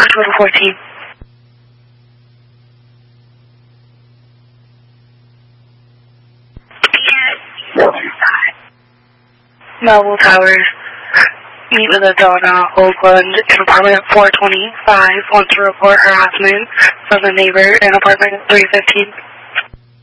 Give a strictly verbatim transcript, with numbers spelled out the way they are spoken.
October fourteenth. Melville Towers. Meet with Adana Oakland in apartment four twenty-five. Wants to report harassment from the neighbor in apartment three fifteen.